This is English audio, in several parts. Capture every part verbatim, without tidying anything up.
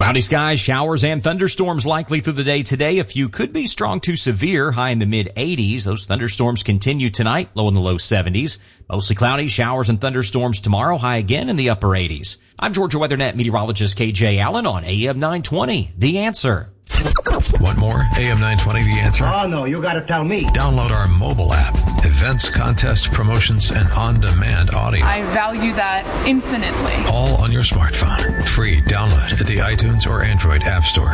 Cloudy skies, showers, and thunderstorms likely through the day today. A few could be strong to severe, high in the mid eighties. Those thunderstorms continue tonight, low in the low seventies. Mostly cloudy, showers, and thunderstorms tomorrow, high again in the upper eighties. I'm Georgia WeatherNet meteorologist K J Allen on A M nine twenty. The Answer. Want more? A M nine twenty, The Answer? Oh, no, you gotta tell me. Download our mobile app. Events, contests, promotions, and on-demand audio. I value that infinitely. All on your smartphone. Free download at the iTunes or Android App Store.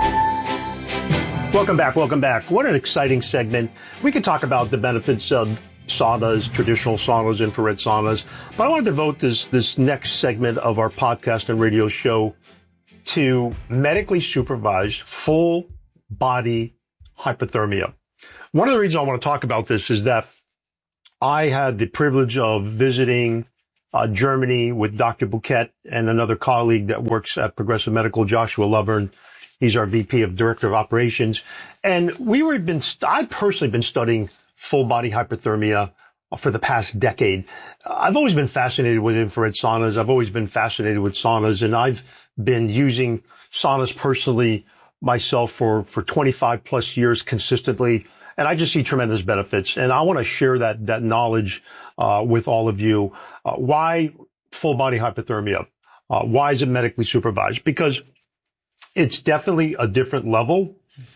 Welcome back, welcome back. What an exciting segment. We could talk about the benefits of saunas, traditional saunas, infrared saunas, but I want to devote this, this next segment of our podcast and radio show to medically supervised full body hypothermia. One of the reasons I want to talk about this is that I had the privilege of visiting uh, Germany with Doctor Bouquet and another colleague that works at Progressive Medical, Joshua Lovern. He's our V P of Director of Operations. And we were been, I personally been studying full body hypothermia for the past decade. I've always been fascinated with infrared saunas. I've always been fascinated with saunas, and I've been using saunas personally myself for, for twenty-five plus years consistently. And I just see tremendous benefits. And I want to share that, that knowledge, uh, with all of you. Uh, why full body hypothermia? Uh, why is it medically supervised? Because it's definitely a different level.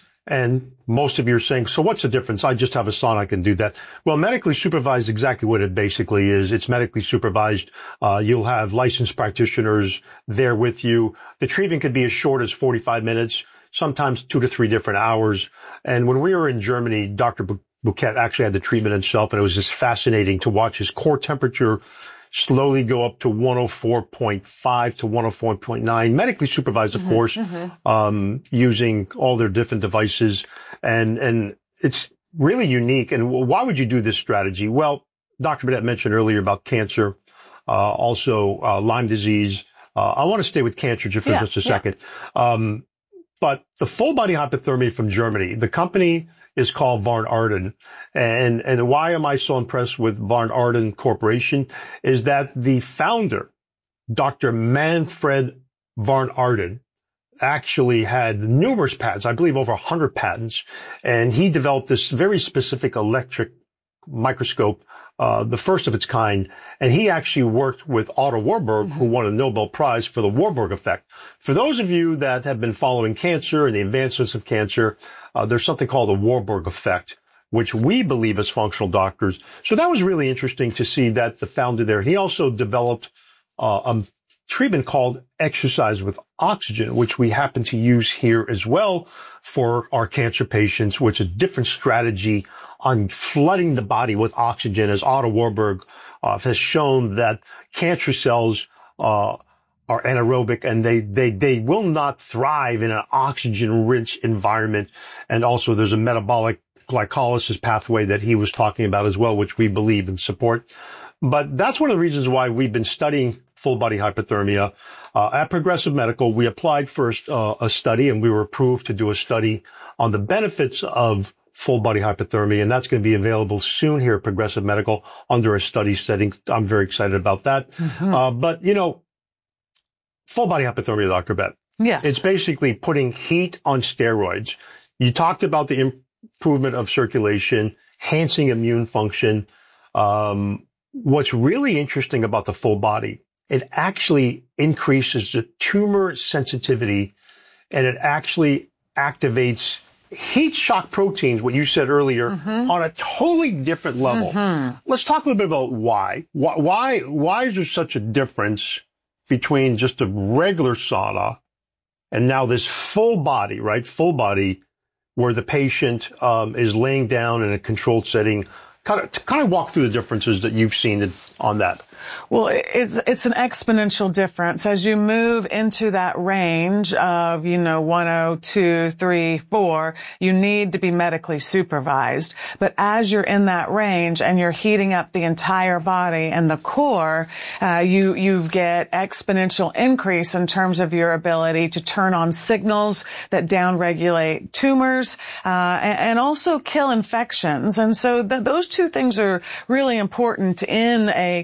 And most of you are saying, so what's the difference? I just have a sauna, I can do that. Well, medically supervised, exactly what it basically is. It's medically supervised. Uh, you'll have licensed practitioners there with you. The treatment could be as short as forty-five minutes, sometimes two to three different hours. And when we were in Germany, Doctor Bouquet actually had the treatment himself, and it was just fascinating to watch his core temperature slowly go up to one oh four point five to one oh four point nine, medically supervised, of mm-hmm, course, mm-hmm. um, using all their different devices. And, and it's really unique. And why would you do this strategy? Well, Doctor Burnett mentioned earlier about cancer, uh, also, uh, Lyme disease. Uh, I want to stay with cancer just for yeah, just a second. Yeah. Um, but the full body hypothermia from Germany, the company is called Van Arden. And, and why am I so impressed with Van Arden Corporation is that the founder, Doctor Manfred Van Arden, actually had numerous patents, I believe over one hundred patents, and he developed this very specific electric microscope, uh, the first of its kind, and he actually worked with Otto Warburg, mm-hmm. who won a Nobel Prize for the Warburg effect. For those of you that have been following cancer and the advancements of cancer, uh, there's something called the Warburg effect, which we believe as functional doctors. So that was really interesting to see that the founder there. He also developed uh, a treatment called exercise with oxygen, which we happen to use here as well for our cancer patients, which is a different strategy on flooding the body with oxygen, as Otto Warburg uh, has shown that cancer cells uh are anaerobic, and they, they, they will not thrive in an oxygen-rich environment. And also there's a metabolic glycolysis pathway that he was talking about as well, which we believe and support. But that's one of the reasons why we've been studying full body hypothermia. Uh, at Progressive Medical, we applied for uh, a study, and we were approved to do a study on the benefits of full body hypothermia, and that's going to be available soon here at Progressive Medical under a study setting. I'm very excited about that. Mm-hmm. Uh, but, you know, full body hypothermia, Doctor Bett. Yes. It's basically putting heat on steroids. You talked about the improvement of circulation, enhancing immune function. Um, what's really interesting about the full body, it actually increases the tumor sensitivity, and it actually activates heat shock proteins, what you said earlier, mm-hmm. on a totally different level. Mm-hmm. Let's talk a little bit about why. Why, why, why is there such a difference between just a regular sauna and now this full body, right? Full body, where the patient um, is laying down in a controlled setting. Kind of, kind of walk through the differences that you've seen on that. Well, it's it's an exponential difference. As you move into that range of, you know, one oh two, three, four, you need to be medically supervised. But as you're in that range and you're heating up the entire body and the core, uh, you, you get exponential increase in terms of your ability to turn on signals that downregulate tumors, uh, and, and also kill infections. And so th- those two things are really important in a cancer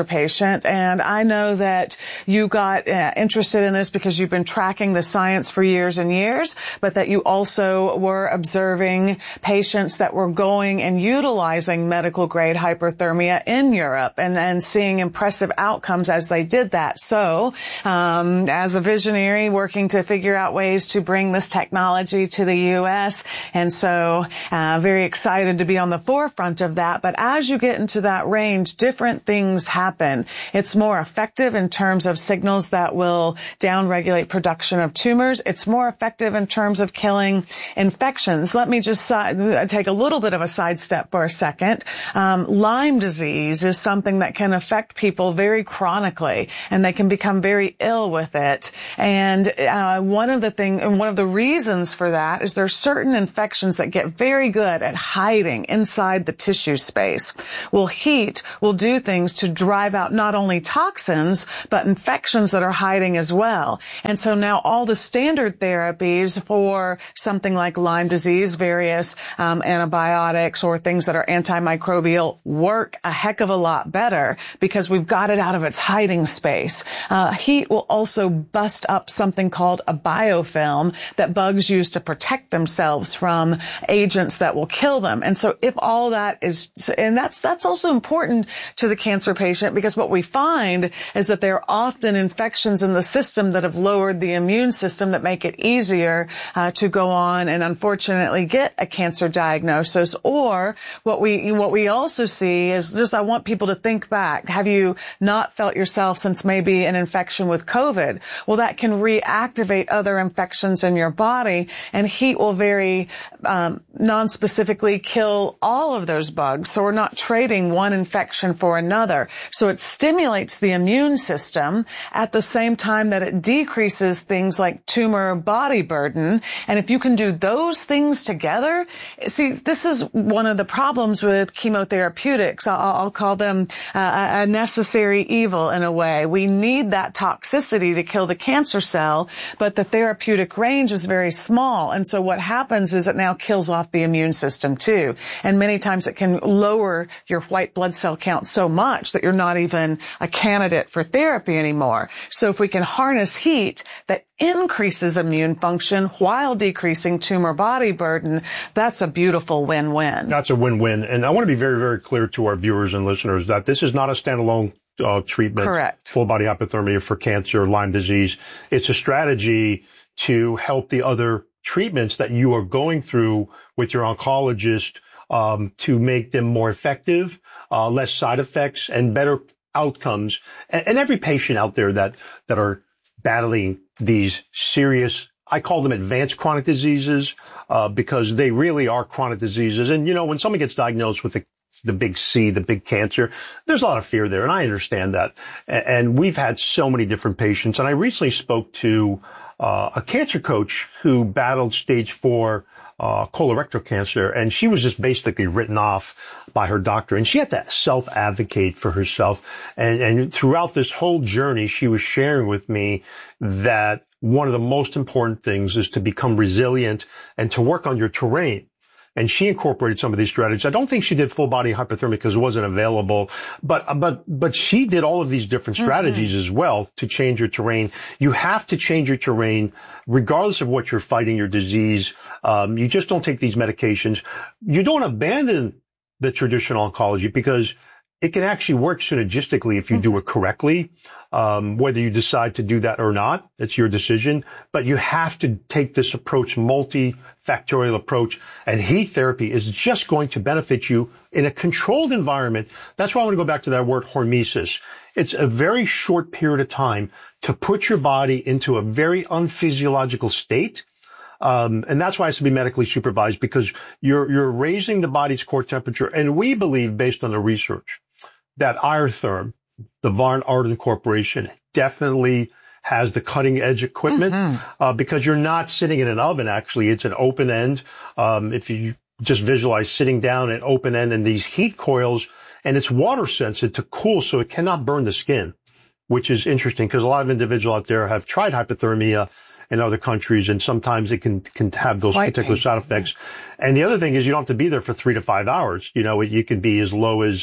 patient. And I know that you got uh, interested in this because you've been tracking the science for years and years, but that you also were observing patients that were going and utilizing medical grade hyperthermia in Europe and, and seeing impressive outcomes as they did that. So, um, as a visionary working to figure out ways to bring this technology to the U S, and so uh, very excited to be on the forefront of that. But as you get into that range, different things happen. It's more effective in terms of signals that will downregulate production of tumors. It's more effective in terms of killing infections. Let me just uh, take a little bit of a sidestep for a second. Um, Lyme disease is something that can affect people very chronically, and they can become very ill with it. And uh, one of the thing, and one of the reasons for that is there's certain infections that get very good at hiding inside the tissue space. Well, heat will do things to drive out not only toxins, but infections that are hiding as well. And so now all the standard therapies for something like Lyme disease, various um, antibiotics or things that are antimicrobial, work a heck of a lot better because we've got it out of its hiding space. Uh, heat will also bust up something called a biofilm that bugs use to protect themselves from agents that will kill them. And so if all that is, and that's, that's also important to the cancer patient because what we find is that there are often infections in the system that have lowered the immune system that make it easier uh, to go on and unfortunately get a cancer diagnosis. Or what we, what we also see is just, I want people to think back. Have you not felt yourself since maybe an infection with COVID? Well, that can reactivate other infections in your body, and heat will very um, non-specifically kill all of those bugs. So we're not trading one infection for another. So it stimulates the immune system at the same time that it decreases things like tumor body burden. And if you can do those things together, see, this is one of the problems with chemotherapeutics. I'll, I'll call them uh, a necessary evil in a way. We need that toxicity to kill the cancer cell, but the therapeutic range is very small. And so what happens is it now kills off the immune system too. And many times it can lower your white blood cell count so much that you're not even a candidate for therapy anymore. So if we can harness heat that increases immune function while decreasing tumor body burden, that's a beautiful win-win. That's a win-win. And I want to be very, very clear to our viewers and listeners that this is not a standalone uh, treatment. Correct. Full body hypothermia for cancer, Lyme disease. It's a strategy to help the other treatments that you are going through with your oncologist um, to make them more effective, uh, less side effects, and better outcomes. And, and every patient out there that that are battling these serious, I call them advanced chronic diseases, uh, because they really are chronic diseases. And, you know, when someone gets diagnosed with the, the big C, the big cancer, there's a lot of fear there. And I understand that. And, and we've had so many different patients. And I recently spoke to uh, a cancer coach who battled stage four Uh, colorectal cancer, and she was just basically written off by her doctor, and she had to self-advocate for herself. And, and throughout this whole journey, she was sharing with me that one of the most important things is to become resilient and to work on your terrain. And she incorporated some of these strategies. I don't think she did full body hypothermia because it wasn't available, but, but, but she did all of these different strategies mm-hmm. as well to change your terrain. You have to change your terrain regardless of what you're fighting your disease. Um, you just don't take these medications. You don't abandon the traditional oncology because it can actually work synergistically if you mm-hmm. do it correctly. Um, whether you decide to do that or not, it's your decision. But you have to take this approach, multifactorial approach, and heat therapy is just going to benefit you in a controlled environment. That's why I want to go back to that word hormesis. It's a very short period of time to put your body into a very unphysiological state. Um, and that's why it has to be medically supervised because you're, you're raising the body's core temperature. And we believe, based on the research, that Iotherm, the Von Ardon Corporation, definitely has the cutting edge equipment, mm-hmm. uh, because you're not sitting in an oven. Actually, it's an open end. Um, if you just visualize sitting down at open end in these heat coils, and it's water sensitive to cool, so it cannot burn the skin, which is interesting because a lot of individuals out there have tried hypothermia in other countries, and sometimes it can, can have those Quite particular painful. side effects. And the other thing is you don't have to be there for three to five hours. You know, it, you can be as low as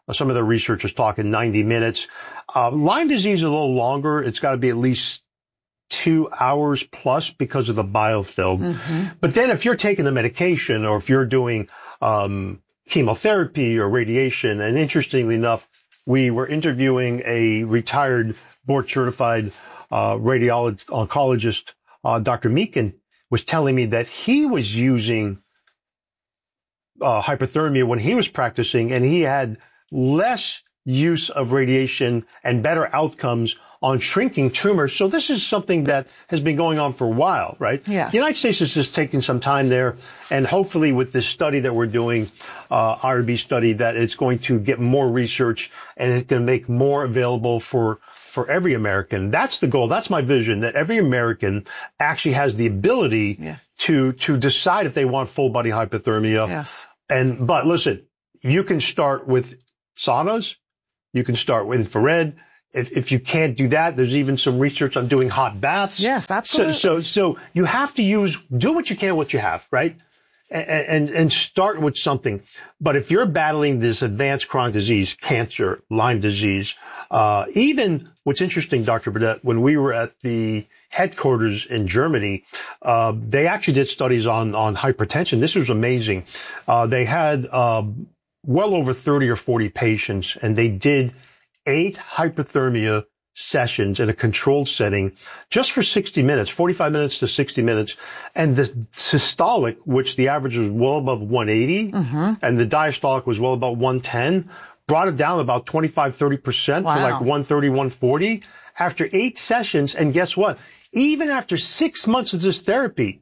Uh, some of the research is talking ninety minutes. Uh, Lyme disease is a little longer. It's got to be at least two hours plus because of the biofilm. Mm-hmm. But then if you're taking the medication or if you're doing um chemotherapy or radiation, and interestingly enough, we were interviewing a retired board-certified uh radiologist, oncologist, uh Doctor Meakin, was telling me that he was using uh hyperthermia when he was practicing, and he had less use of radiation and better outcomes on shrinking tumors. So this is something that has been going on for a while, right? Yes. The United States is just taking some time there, and hopefully with this study that we're doing, uh, I R B study, that it's going to get more research and it's going to make more available for for every American. That's the goal. That's my vision, that every American actually has the ability yeah. to to decide if they want full body hypothermia. Yes. And but listen, you can start with saunas, you can start with infrared. If, if you can't do that, there's even some research on doing hot baths. Yes, absolutely. So, so, so you have to use, do what you can, what you have, right? And, and, and start with something. But if you're battling this advanced chronic disease, cancer, Lyme disease, uh, even what's interesting, Doctor Burdett, when we were at the headquarters in Germany, uh, they actually did studies on, on hypertension. This was amazing. Uh, they had, uh, well over thirty or forty patients, and they did eight hypothermia sessions in a controlled setting just for sixty minutes, forty-five minutes to sixty minutes. And the systolic, which the average was well above one eighty, mm-hmm. and the diastolic was well above one ten, brought it down about twenty-five, thirty percent wow. to like one thirty, one forty after eight sessions. And guess what? Even after six months of this therapy,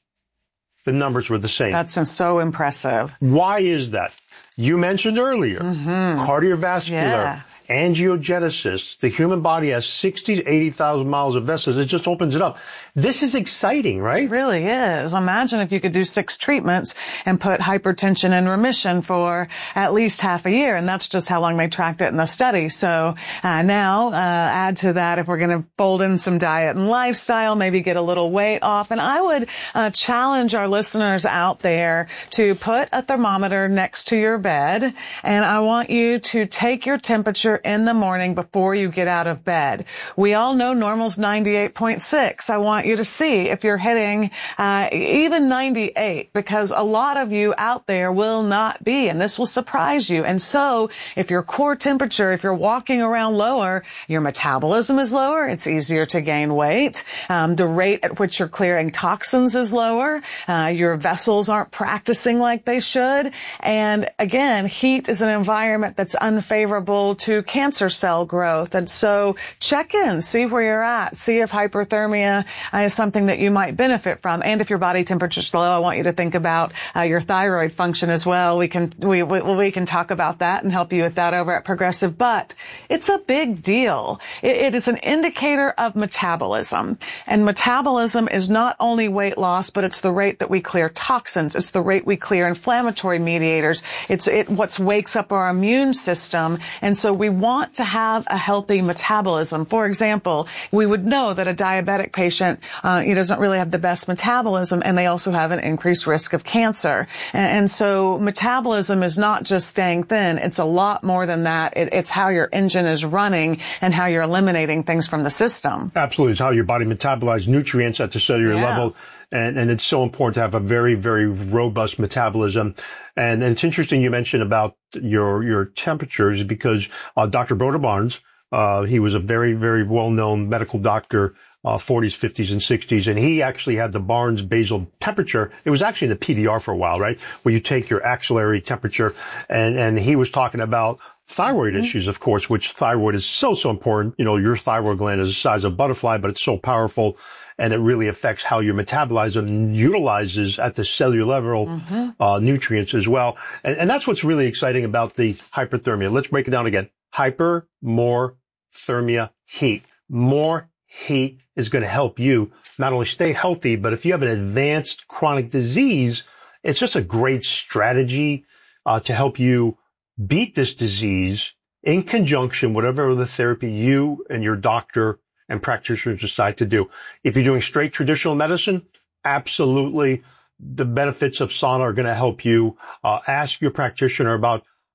the numbers were the same. That's so impressive. Why is that? You mentioned earlier, mm-hmm. cardiovascular, yeah. angiogenesis. The human body has sixty to eighty thousand miles of vessels. It just opens it up. This is exciting, right? It really is. Imagine if you could do six treatments and put hypertension in remission for at least half a year. And that's just how long they tracked it in the study. So uh, now uh, add to that, if we're going to fold in some diet and lifestyle, maybe get a little weight off. And I would uh, challenge our listeners out there to put a thermometer next to your bed. And I want you to take your temperature in the morning before you get out of bed. We all know normal's ninety-eight point six. I want you to see if you're hitting uh, even ninety-eight, because a lot of you out there will not be, and this will surprise you. And so if your core temperature, if you're walking around lower, your metabolism is lower, it's easier to gain weight. Um, the rate at which you're clearing toxins is lower. Uh, your vessels aren't practicing like they should. And again, heat is an environment that's unfavorable to cancer cell growth. And so check in, see where you're at, see if hyperthermia uh, is something that you might benefit from. And if your body temperature is low, I want you to think about uh, your thyroid function as well. We can, we, we, we can talk about that and help you with that over at Progressive. But it's a big deal. It, it is an indicator of metabolism. And metabolism is not only weight loss, but it's the rate that we clear toxins. It's the rate we clear inflammatory mediators. It's it what wakes up our immune system. And so we want to have a healthy metabolism. For example, we would know that a diabetic patient uh, he doesn't really have the best metabolism, and they also have an increased risk of cancer. And, and so metabolism is not just staying thin. It's a lot more than that. It, it's how your engine is running and how you're eliminating things from the system. Absolutely. It's how your body metabolizes nutrients at the cellular yeah. level. And, and it's so important to have a very, very robust metabolism. And, and it's interesting you mentioned about your, your temperatures, because uh, Doctor Broder Barnes, uh, he was a very, very well-known medical doctor, uh, forties, fifties, and sixties. And he actually had the Barnes basal temperature. It was actually in the P D R for a while, right? Where you take your axillary temperature. And, and he was talking about thyroid mm-hmm. issues, of course, which thyroid is so, so important. You know, your thyroid gland is the size of a butterfly, but it's so powerful. And it really affects how your metabolism utilizes at the cellular level mm-hmm. uh, nutrients as well. And, and that's what's really exciting about the hyperthermia. Let's break it down again. Hyper, more, thermia, heat. More heat is going to help you not only stay healthy, but if you have an advanced chronic disease, it's just a great strategy uh, to help you beat this disease in conjunction, whatever the therapy you and your doctor and practitioners decide to do. If you're doing straight traditional medicine, absolutely the benefits of sauna are going to help you. Uh, ask your practitioner about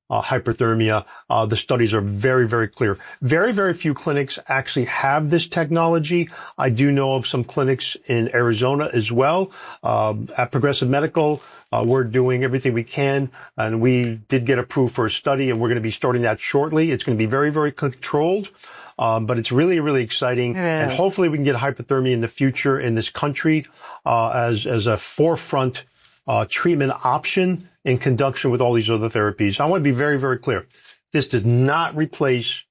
uh, hyperthermia. Uh, the studies are very, very clear. Very, very few clinics actually have this technology. I do know of some clinics in Arizona as well. Um, at Progressive Medical, uh, we're doing everything we can, and we did get approved for a study, and we're going to be starting that shortly. It's going to be very, very controlled. Um, but it's really, really exciting. And hopefully we can get hypothermia in the future in this country, uh, as, as a forefront, uh, treatment option in conjunction with all these other therapies. I want to be very, very clear. This does not replace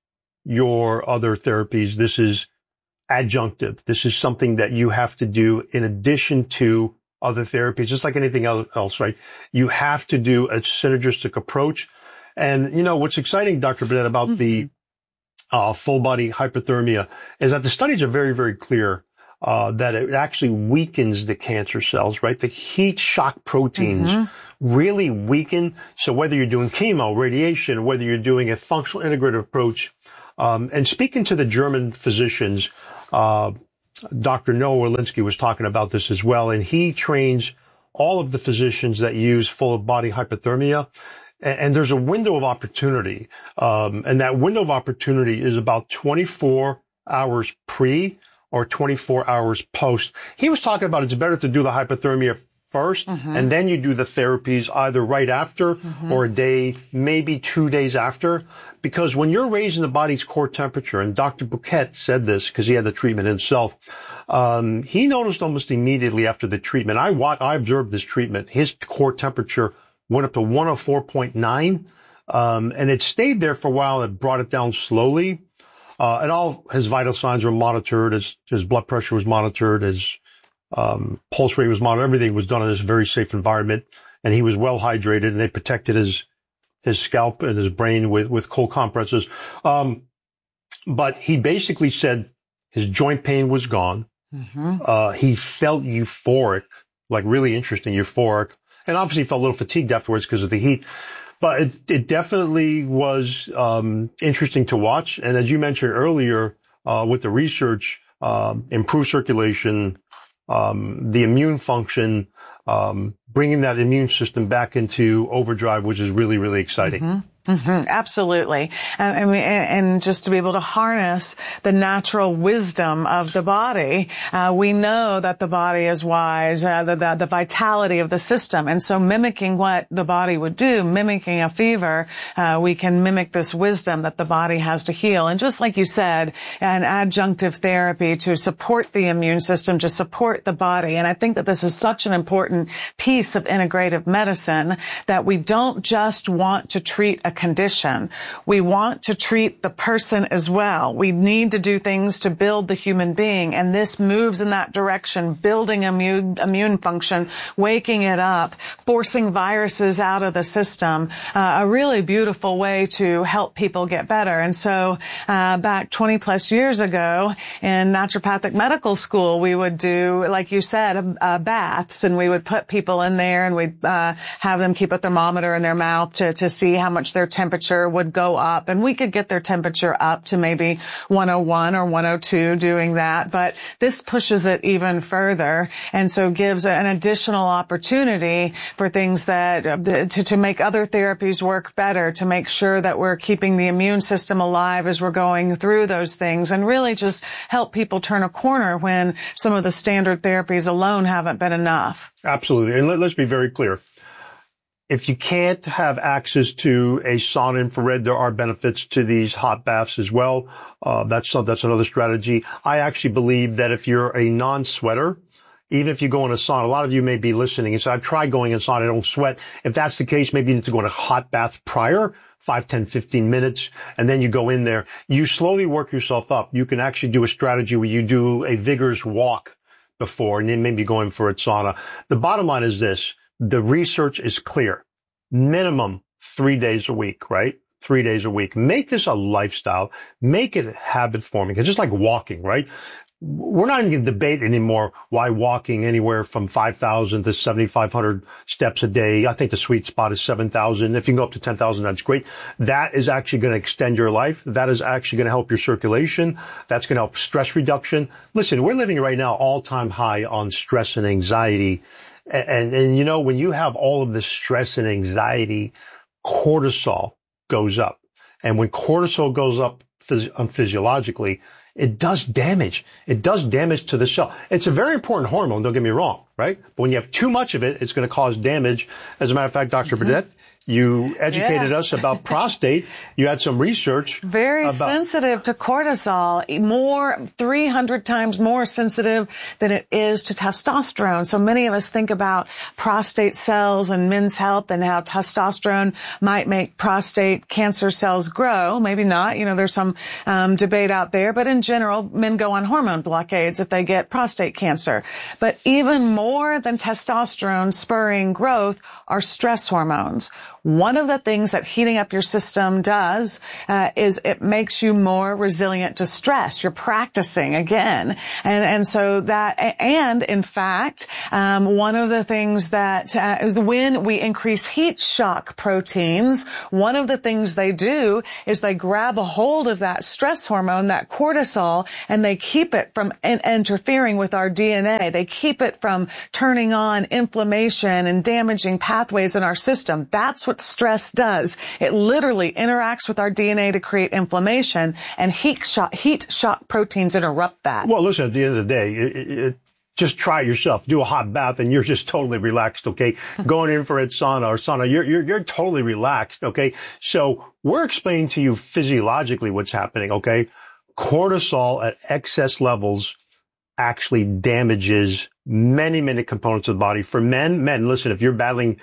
your other therapies. This is adjunctive. This is something that you have to do in addition to other therapies, just like anything else, right? You have to do a synergistic approach. And, you know, what's exciting, Doctor Burnett, about mm-hmm. the Uh, full body hyperthermia is that the studies are very, very clear, uh, that it actually weakens the cancer cells, right? The heat shock proteins mm-hmm. really weaken. So whether you're doing chemo, radiation, whether you're doing a functional integrative approach, um, and speaking to the German physicians, uh, Doctor Noah Orlinsky was talking about this as well. And he trains all of the physicians that use full body hypothermia. And there's a window of opportunity. Um, and that window of opportunity is about twenty-four hours pre or twenty-four hours post. He was talking about it's better to do the hypothermia first mm-hmm. and then you do the therapies either right after mm-hmm. or a day, maybe two days after. Because when you're raising the body's core temperature, and Doctor Bouquet said this because he had the treatment himself, um, he noticed almost immediately after the treatment, I, I observed this treatment, his core temperature went up to one oh four point nine, um, and it stayed there for a while. It brought it down slowly. Uh, and all his vital signs were monitored. His, his blood pressure was monitored. His, um, pulse rate was monitored. Everything was done in this very safe environment. And he was well hydrated, and they protected his, his scalp and his brain with, with cold compresses. Um, but he basically said his joint pain was gone. Mm-hmm. Uh, he felt euphoric, like really interesting, euphoric. And obviously felt a little fatigued afterwards because of the heat. But it, it definitely was um, interesting to watch. And as you mentioned earlier, uh, with the research, um, improved circulation, um, the immune function, um, bringing that immune system back into overdrive, which is really, really exciting. Mm-hmm. Mm-hmm, absolutely. And, and, and just to be able to harness the natural wisdom of the body. Uh, we know that the body is wise, uh, the, the, the vitality of the system. And so mimicking what the body would do, mimicking a fever, uh, we can mimic this wisdom that the body has to heal. And just like you said, an adjunctive therapy to support the immune system, to support the body. And I think that this is such an important piece of integrative medicine that we don't just want to treat a condition. We want to treat the person as well. We need to do things to build the human being, and this moves in that direction, building immune, immune function, waking it up, forcing viruses out of the system, uh, a really beautiful way to help people get better. And so uh, back twenty plus years ago in naturopathic medical school, we would do, like you said, uh, baths, and we would put people in there, and we'd uh, have them keep a thermometer in their mouth to, to see how much their temperature would go up, and we could get their temperature up to maybe one oh one or one oh two doing that, but this pushes it even further, and so gives an additional opportunity for things that uh, to, to make other therapies work better, to make sure that we're keeping the immune system alive as we're going through those things, and really just help people turn a corner when some of the standard therapies alone haven't been enough. Absolutely. And let, let's be very clear. If you can't have access to a sauna infrared, there are benefits to these hot baths as well. Uh, that's, that's another strategy. I actually believe that if you're a non-sweater, even if you go in a sauna, a lot of you may be listening and say, I've tried going in sauna, I don't sweat. If that's the case, maybe you need to go in a hot bath prior, five, ten, fifteen minutes, and then you go in there. You slowly work yourself up. You can actually do a strategy where you do a vigorous walk before, and then maybe go in for a sauna. The bottom line is this. The research is clear. Minimum three days a week, right? Three days a week. Make this a lifestyle. Make it habit forming. It's just like walking, right? We're not even going to debate anymore why walking anywhere from five thousand to seventy-five hundred steps a day. I think the sweet spot is seven thousand. If you can go up to ten thousand, that's great. That is actually going to extend your life. That is actually going to help your circulation. That's going to help stress reduction. Listen, we're living right now all-time high on stress and anxiety. And, and, and, you know, when you have all of this stress and anxiety, cortisol goes up. And when cortisol goes up phys- physiologically, it does damage. It does damage to the cell. It's a very important hormone, don't get me wrong, right? But when you have too much of it, it's going to cause damage. As a matter of fact, Doctor Mm-hmm. Burdette, you educated yeah. us about prostate. You had some research. Very about- sensitive to cortisol, more, three hundred times more sensitive than it is to testosterone. So many of us think about prostate cells and men's health and how testosterone might make prostate cancer cells grow. Maybe not. You know, there's some um, debate out there. But in general, men go on hormone blockades if they get prostate cancer. But even more than testosterone spurring growth are stress hormones. One of the things that heating up your system does uh, is it makes you more resilient to stress. You're practicing again. And and so that, and in fact, um, one of the things that uh, is when we increase heat shock proteins, one of the things they do is they grab a hold of that stress hormone, that cortisol, and they keep it from in- interfering with our D N A. They keep it from turning on inflammation and damaging pathways in our system. That's what stress does. It literally interacts with our D N A to create inflammation, and heat shock, heat shock proteins interrupt that. Well, listen, at the end of the day, it, it, just try it yourself. Do a hot bath and you're just totally relaxed, okay? Going infrared sauna or sauna, you're, you're, you're totally relaxed, okay? So we're explaining to you physiologically what's happening, okay? Cortisol at excess levels actually damages many, many components of the body. For men, men, listen, if you're battling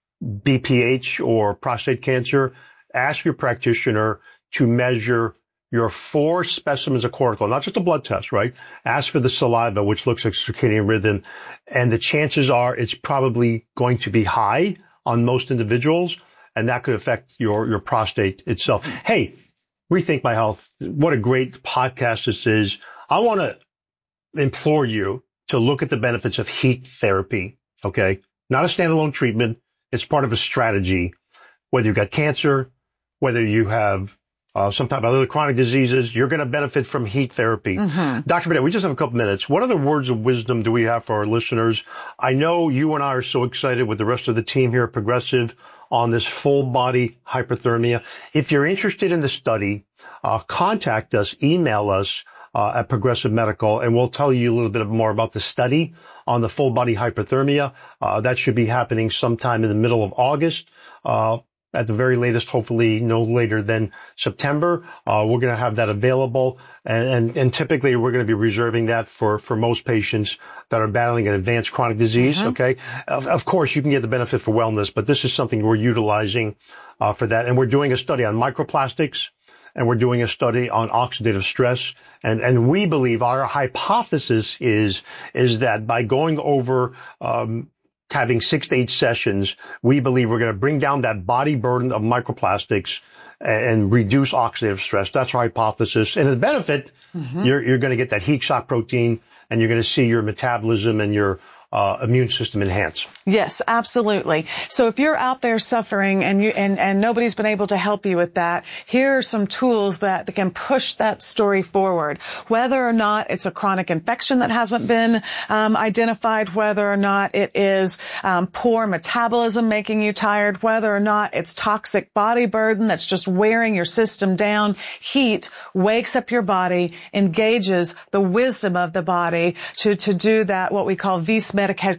B P H or prostate cancer, ask your practitioner to measure your four specimens of cortisol, not just a blood test, right? Ask for the saliva, which looks like circadian rhythm. And the chances are it's probably going to be high on most individuals, and that could affect your, your prostate itself. Hey, Rethink My Health. What a great podcast this is. I want to implore you to look at the benefits of heat therapy, okay? Not a standalone treatment. It's part of a strategy. Whether you've got cancer, whether you have uh, some type of other chronic diseases, you're going to benefit from heat therapy. Mm-hmm. Doctor Burdette, we just have a couple minutes. What other words of wisdom do we have for our listeners? I know you and I are so excited with the rest of the team here at Progressive on this full body hyperthermia. If you're interested in the study, uh, contact us, email us uh, at Progressive Medical, and we'll tell you a little bit more about the study on the full body hyperthermia. Uh, that should be happening sometime in the middle of August. Uh, at the very latest, hopefully no later than September. Uh, we're going to have that available. And, and, and typically we're going to be reserving that for, for most patients that are battling an advanced chronic disease. Mm-hmm. Okay. Of, of course, you can get the benefit for wellness, but this is something we're utilizing, uh, for that. And we're doing a study on microplastics, and we're doing a study on oxidative stress. And, and we believe our hypothesis is, is that by going over, um, having six to eight sessions, we believe we're going to bring down that body burden of microplastics and, and reduce oxidative stress. That's our hypothesis. And the benefit, mm-hmm. you're, you're going to get that heat shock protein, and you're going to see your metabolism and your Uh, immune system enhance. Yes, absolutely. So if you're out there suffering and you and, and nobody's been able to help you with that, here are some tools that, that can push that story forward. Whether or not it's a chronic infection that hasn't been um, identified, whether or not it is um, poor metabolism making you tired, whether or not it's toxic body burden that's just wearing your system down, heat wakes up your body, engages the wisdom of the body to to do that, what we call vis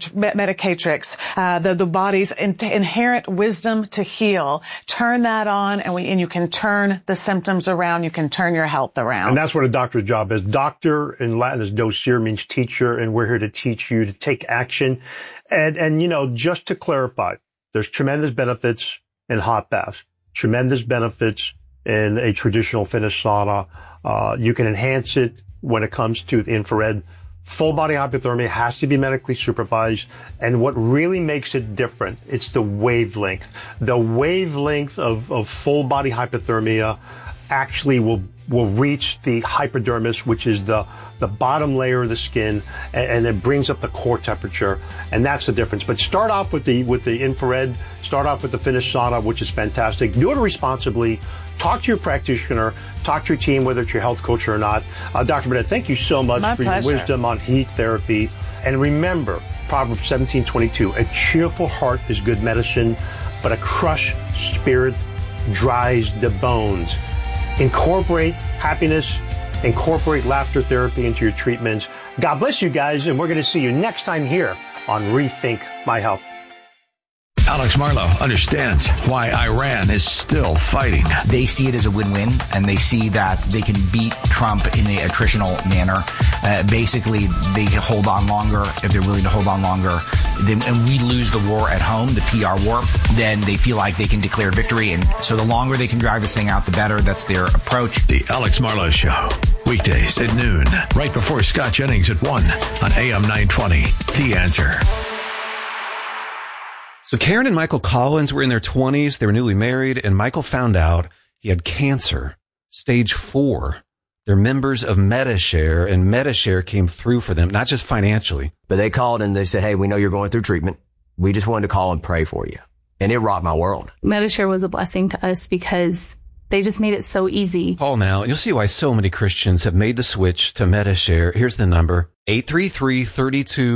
medicatrix, uh, the, the body's in, inherent wisdom to heal. Turn that on, and we, and you can turn the symptoms around. You can turn your health around. And that's what a doctor's job is. Doctor in Latin is docere, means teacher, and we're here to teach you to take action. And, and, you know, just to clarify, there's tremendous benefits in hot baths, tremendous benefits in a traditional Finnish sauna. Uh, you can enhance it when it comes to the infrared. Full body hypothermia has to be medically supervised. And what really makes it different, it's the wavelength. The wavelength of, of full body hypothermia actually will, will reach the hypodermis, which is the, the bottom layer of the skin, and, and it brings up the core temperature. And that's the difference. But start off with the, with the infrared, start off with the Finnish sauna, which is fantastic. Do it responsibly. Talk to your practitioner, talk to your team, whether it's your health coach or not. Uh, Doctor Burdette, thank you so much My for pleasure. your wisdom on heat therapy. And remember, Proverbs seventeen twenty-two, a cheerful heart is good medicine, but a crushed spirit dries the bones. Incorporate happiness, incorporate laughter therapy into your treatments. God bless you guys, and we're going to see you next time here on Rethink My Health. Alex Marlow understands why Iran is still fighting. They see it as a win-win, and they see that they can beat Trump in a attritional manner. Uh, basically, they hold on longer if they're willing to hold on longer. Then, and we lose the war at home, the P R war, then they feel like they can declare victory. And so the longer they can drive this thing out, the better. That's their approach. The Alex Marlow Show, weekdays at noon, right before Scott Jennings at one on A M nine twenty. The Answer. So Karen and Michael Collins were in their twenties. They were newly married, and Michael found out he had cancer, stage four. They're members of Medi-Share, and Medi-Share came through for them, not just financially. But they called and they said, hey, we know you're going through treatment. We just wanted to call and pray for you. And it rocked my world. Medi-Share was a blessing to us because they just made it so easy. Call now, and you'll see why so many Christians have made the switch to Medi-Share. Here's the number, eight three three, three two